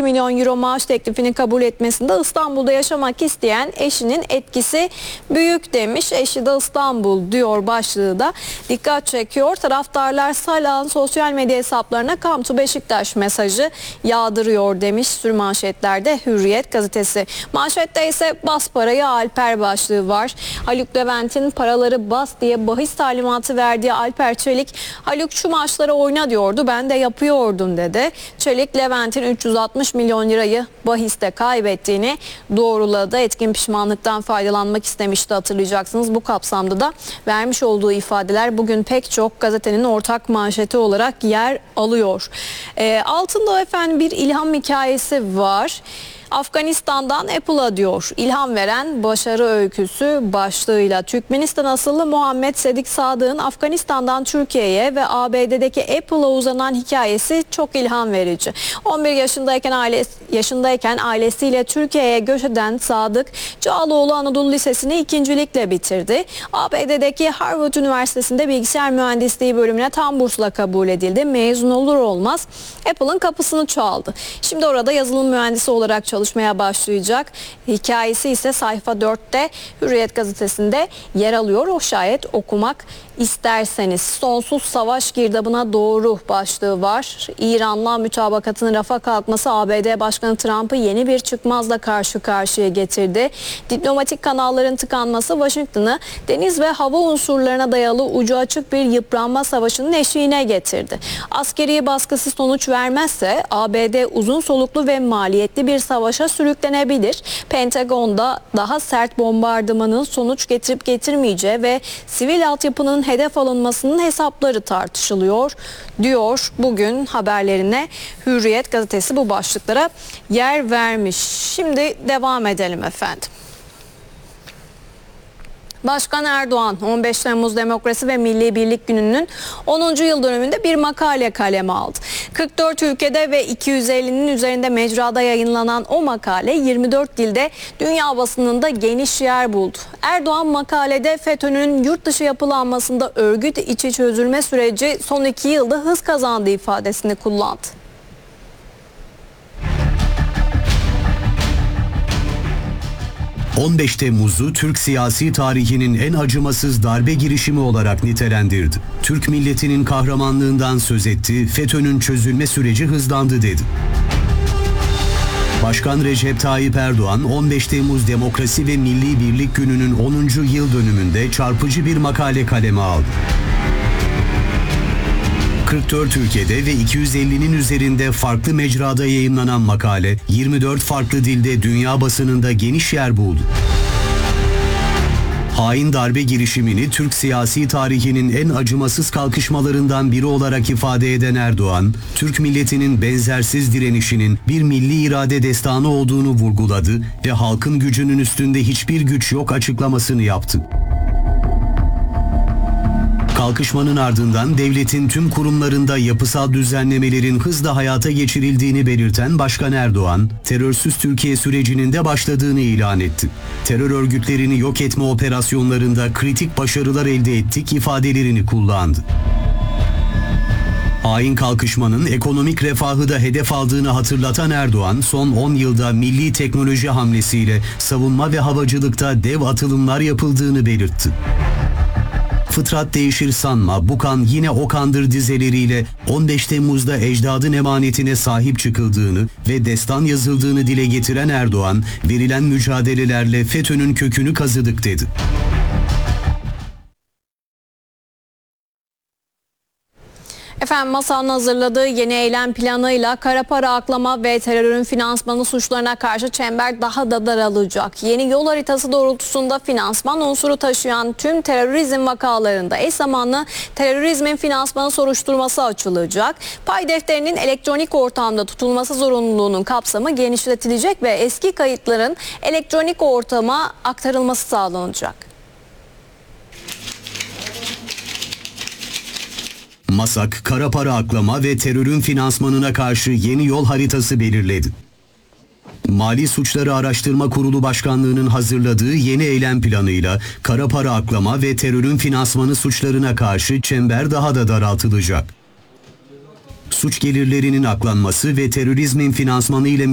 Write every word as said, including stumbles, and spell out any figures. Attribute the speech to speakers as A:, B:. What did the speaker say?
A: milyon euro maaş teklifini kabul etmesinde İstanbul'da yaşamak isteyen eşinin etkisi büyük demiş. Eşi de İstanbul diyor başlığı da dikkat çekiyor. Taraftarlar Salah'ın sosyal medya hesaplarına Come to Beşiktaş mesajı yağdırıyor demiş sürmanşetlerde Hürriyet gazetesi. Manşette ise bas parayı Alper başlığı var. Haluk Levent'in paraları bas diye bahis talimatı verdiği Alper Çelik, Haluk şu maçlara oyna diyordu, ben de yapıyordum dedi. Çelik, Levent'in üç yüz altmış milyon lirayı bahiste kaybettiğini doğruladı. Etkin pişmanlıktan faydalanmak istemişti, hatırlayacaksınız. Bu kapsamda da vermiş olduğu ifadeler bugün pek çok gazetenin ortak manşeti olarak yer alıyor. E, altında efendim bir ilham hikayesi var. Afganistan'dan Apple'a diyor. İlham veren başarı öyküsü başlığıyla Türkmenistan asıllı Muhammed Sedik Sadık'ın Afganistan'dan Türkiye'ye ve A B D'deki Apple'a uzanan hikayesi çok ilham verici. on bir yaşındayken ailesi, yaşındayken ailesiyle Türkiye'ye göç eden Sadık, Cağaloğlu Anadolu Lisesi'ni ikincilikle bitirdi. A B D'deki Harvard Üniversitesi'nde bilgisayar mühendisliği bölümüne tam bursla kabul edildi. Mezun olur olmaz Apple'ın kapısını çaldı. Şimdi orada yazılım mühendisi olarak çalışıyor. çalışmaya başlayacak. Hikayesi ise sayfa dörtte Hürriyet gazetesinde yer alıyor. O şayet okumak isterseniz. Sonsuz savaş girdabına doğru başlığı var. İran'la mütabakatın rafa kalkması A B D Başkanı Trump'ı yeni bir çıkmazla karşı karşıya getirdi. Diplomatik kanalların tıkanması Washington'ı deniz ve hava unsurlarına dayalı ucu açık bir yıpranma savaşının eşiğine getirdi. Askeri baskısı sonuç vermezse A B D uzun soluklu ve maliyetli bir savaşa sürüklenebilir. Pentagon'da daha sert bombardımanın sonuç getirip getirmeyeceği ve sivil altyapının hedef alınmasının hesapları tartışılıyor diyor bugün haberlerine Hürriyet gazetesi bu başlıklara yer vermiş. Şimdi devam edelim efendim. Başkan Erdoğan on beş Temmuz Demokrasi ve Milli Birlik Günü'nün onuncu yıl dönümünde bir makale kaleme aldı. kırk dört ülkede ve iki yüz ellinin üzerinde mecrada yayınlanan o makale yirmi dört dilde dünya basınında geniş yer buldu. Erdoğan makalede FETÖ'nün yurt dışı yapılanmasında örgüt içi çözülme süreci son iki yılda hız kazandı ifadesini kullandı.
B: on beş Temmuz'u Türk siyasi tarihinin en acımasız darbe girişimi olarak nitelendirdi. Türk milletinin kahramanlığından söz etti, FETÖ'nün çözülme süreci hızlandı dedi. Başkan Recep Tayyip Erdoğan on beş Temmuz Demokrasi ve Milli Birlik Günü'nün onuncu yıl dönümünde çarpıcı bir makale kaleme aldı. kırk dört ülkede ve iki yüz ellinin üzerinde farklı mecrada yayınlanan makale yirmi dört farklı dilde dünya basınında geniş yer buldu. Hain darbe girişimini Türk siyasi tarihinin en acımasız kalkışmalarından biri olarak ifade eden Erdoğan, Türk milletinin benzersiz direnişinin bir milli irade destanı olduğunu vurguladı ve halkın gücünün üstünde hiçbir güç yok açıklamasını yaptı. Kalkışmanın ardından devletin tüm kurumlarında yapısal düzenlemelerin hızla hayata geçirildiğini belirten Başkan Erdoğan, terörsüz Türkiye sürecinin de başladığını ilan etti. Terör örgütlerini yok etme operasyonlarında kritik başarılar elde ettik ifadelerini kullandı. Hain kalkışmanın ekonomik refahı da hedef aldığını hatırlatan Erdoğan, son on yılda milli teknoloji hamlesiyle savunma ve havacılıkta dev atılımlar yapıldığını belirtti. Fıtrat değişir sanma, bu kan yine o kandır dizeleriyle on beş Temmuz'da ecdadın emanetine sahip çıkıldığını ve destan yazıldığını dile getiren Erdoğan, verilen mücadelelerle FETÖ'nün kökünü kazıdık dedi.
A: Efendim masanın hazırladığı yeni eylem planıyla kara para aklama ve terörün finansmanı suçlarına karşı çember daha da daralacak. Yeni yol haritası doğrultusunda finansman unsuru taşıyan tüm terörizm vakalarında eş zamanlı terörizmin finansmanı soruşturması açılacak. Pay defterinin elektronik ortamda tutulması zorunluluğunun kapsamı genişletilecek ve eski kayıtların elektronik ortama aktarılması sağlanacak.
B: MASAK, kara para aklama ve terörün finansmanına karşı yeni yol haritası belirledi. Mali Suçları Araştırma Kurulu Başkanlığı'nın hazırladığı yeni eylem planıyla kara para aklama ve terörün finansmanı suçlarına karşı çember daha da daraltılacak. Suç gelirlerinin aklanması ve terörizmin finansmanı ile